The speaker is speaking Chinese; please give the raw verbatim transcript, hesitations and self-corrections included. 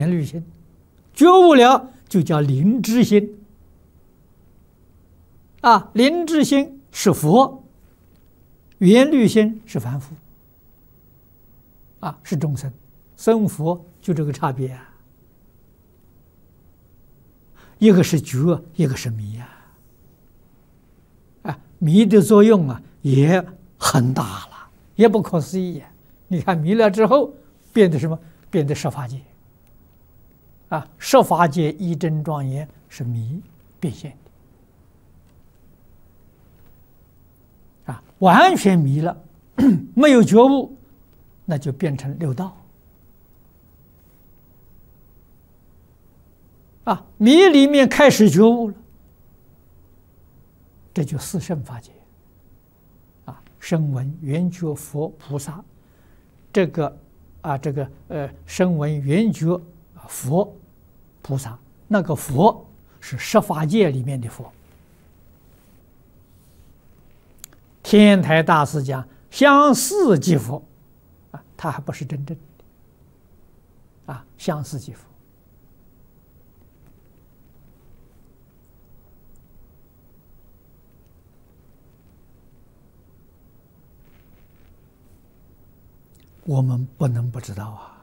缘虑心，觉悟了就叫灵知心。啊，灵知心是佛，缘虑心是凡夫。啊，是众生，生佛就这个差别啊。一个是觉，一个是迷啊。啊，迷的作用啊也很大了，也不可思议啊。你看迷了之后，变得什么？变得十法界。啊，十法界一真庄严是迷变现的。啊，完全迷了，没有觉悟，那就变成六道。啊，迷里面开始觉悟了，这就四圣法界。啊，声闻、缘觉、佛、菩萨，这个啊，这个呃，声闻、缘觉、佛、菩萨，那个佛是十法界里面的佛。天台大师讲相似即佛，啊，他还不是真正的，啊，相似即佛。我们不能不知道啊。